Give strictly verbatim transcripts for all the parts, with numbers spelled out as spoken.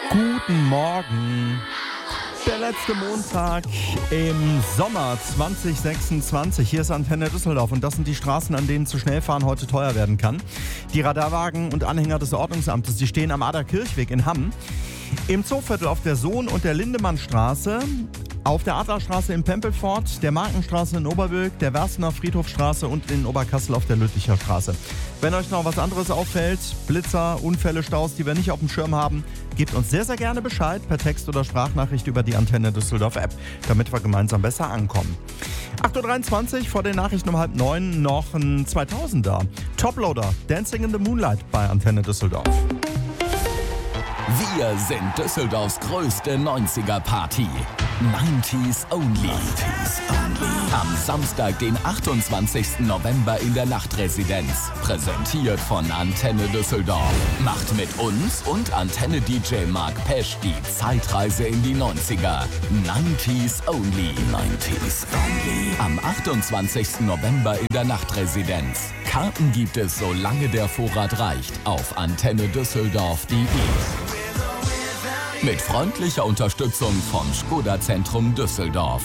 Guten Morgen. Der letzte Montag im Sommer zwanzig sechsundzwanzig. Hier ist Antenne Düsseldorf und das sind die Straßen, an denen zu schnell fahren heute teuer werden kann. Die Radarwagen und Anhänger des Ordnungsamtes, die stehen am Ader-Kirchweg in Hamm, im Zooviertel auf der Sohn- und der Lindemannstraße, auf der Adlerstraße in Pempelfort, der Markenstraße in Oberbilk, der Werstener Friedhofstraße und in Oberkassel auf der Lütticher Straße. Wenn euch noch was anderes auffällt, Blitzer, Unfälle, Staus, die wir nicht auf dem Schirm haben, gebt uns sehr, sehr gerne Bescheid per Text oder Sprachnachricht über die Antenne Düsseldorf App, damit wir gemeinsam besser ankommen. acht Uhr dreiundzwanzig, vor den Nachrichten um halb neun noch ein zweitausender. Toploader, Dancing in the Moonlight bei Antenne Düsseldorf. Wir sind Düsseldorfs größte neunziger-Party. neunziger Only. Am Samstag, den achtundzwanzigsten November in der Nachtresidenz. Präsentiert von Antenne Düsseldorf. Macht mit uns und Antenne-D J Mark Pesch die Zeitreise in die neunziger. neunziger Only. neunziger Only. Am achtundzwanzigsten November in der Nachtresidenz. Karten gibt es, solange der Vorrat reicht, auf antenne düsseldorf punkt de. Mit freundlicher Unterstützung vom Skoda-Zentrum Düsseldorf.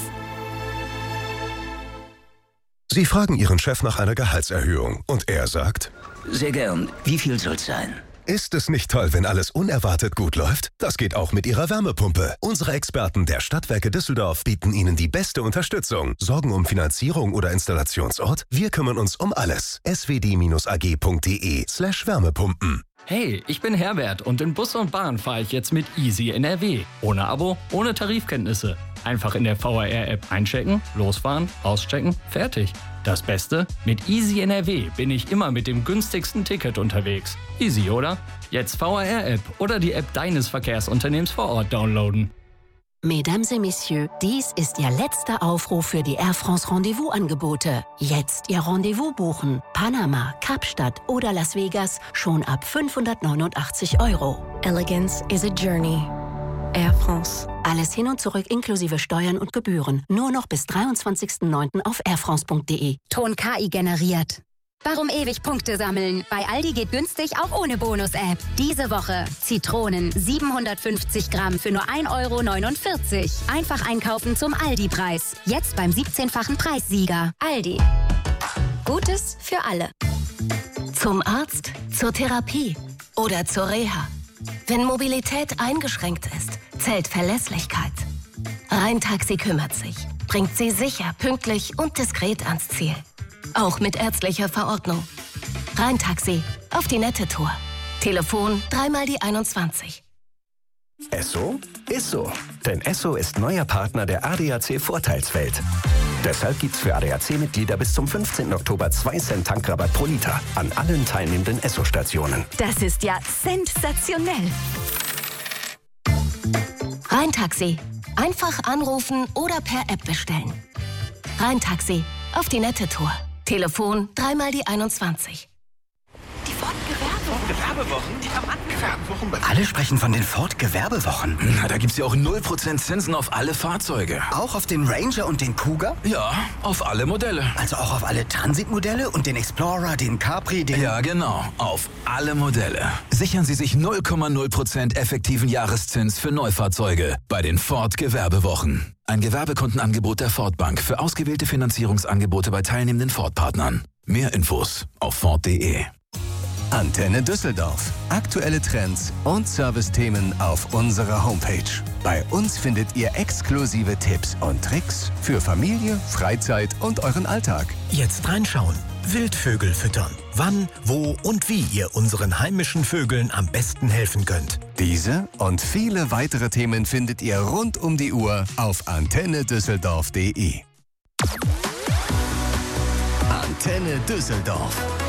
Sie fragen Ihren Chef nach einer Gehaltserhöhung und er sagt: Sehr gern. Wie viel soll's sein? Ist es nicht toll, wenn alles unerwartet gut läuft? Das geht auch mit Ihrer Wärmepumpe. Unsere Experten der Stadtwerke Düsseldorf bieten Ihnen die beste Unterstützung. Sorgen um Finanzierung oder Installationsort? Wir kümmern uns um alles. s w d a g punkt d e slash Wärmepumpen. Hey, ich bin Herbert und in Bus und Bahn fahre ich jetzt mit Easy N R W. Ohne Abo, ohne Tarifkenntnisse. Einfach in der V R R-App einchecken, losfahren, auschecken, fertig. Das Beste? Mit Easy N R W bin ich immer mit dem günstigsten Ticket unterwegs. Easy, oder? Jetzt V R R-App oder die App deines Verkehrsunternehmens vor Ort downloaden. Mesdames et Messieurs, dies ist Ihr letzter Aufruf für die Air France Rendezvous-Angebote. Jetzt Ihr Rendezvous buchen. Panama, Kapstadt oder Las Vegas schon ab fünfhundertneunundachtzig Euro. Elegance is a journey. Air France. Alles hin und zurück inklusive Steuern und Gebühren. Nur noch bis dreiundzwanzigsten neunten auf airfrance punkt de. Ton K I generiert. Warum ewig Punkte sammeln? Bei Aldi geht günstig auch ohne Bonus-App. Diese Woche Zitronen siebenhundertfünfzig Gramm für nur ein Euro neunundvierzig. Einfach einkaufen zum Aldi-Preis. Jetzt beim siebzehnfachen Preissieger. Aldi. Gutes für alle. Zum Arzt, zur Therapie oder zur Reha. Wenn Mobilität eingeschränkt ist, zählt Verlässlichkeit. Rhein-Taxi kümmert sich, bringt Sie sicher, pünktlich und diskret ans Ziel. Auch mit ärztlicher Verordnung. Rhein-Taxi, auf die nette Tour. Telefon dreimal die einundzwanzig. Esso ist so. Denn Esso ist neuer Partner der A D A C-Vorteilswelt. Deshalb gibt's für A D A C-Mitglieder bis zum fünfzehnten Oktober zwei Cent Tankrabatt pro Liter an allen teilnehmenden Esso-Stationen. Das ist ja sensationell. Rhein-Taxi. Einfach anrufen oder per App bestellen. Rhein-Taxi, auf die nette Tour. Telefon dreimal die einundzwanzig. Die Ford-Gewerbewochen, die haben angefangen. Alle sprechen von den Ford-Gewerbewochen. Na, da gibt's ja auch null Prozent Zinsen auf alle Fahrzeuge. Auch auf den Ranger und den Cougar? Ja, auf alle Modelle. Also auch auf alle Transitmodelle und den Explorer, den Capri, den... Ja, genau. Auf alle Modelle. Sichern Sie sich null Komma null Prozent effektiven Jahreszins für Neufahrzeuge bei den Ford-Gewerbewochen. Ein Gewerbekundenangebot der Ford Bank für ausgewählte Finanzierungsangebote bei teilnehmenden Ford-Partnern. Mehr Infos auf ford punkt de. Antenne Düsseldorf. Aktuelle Trends und Servicethemen auf unserer Homepage. Bei uns findet ihr exklusive Tipps und Tricks für Familie, Freizeit und euren Alltag. Jetzt reinschauen. Wildvögel füttern. Wann, wo und wie ihr unseren heimischen Vögeln am besten helfen könnt. Diese und viele weitere Themen findet ihr rund um die Uhr auf antenne düsseldorf punkt de. Antenne Düsseldorf.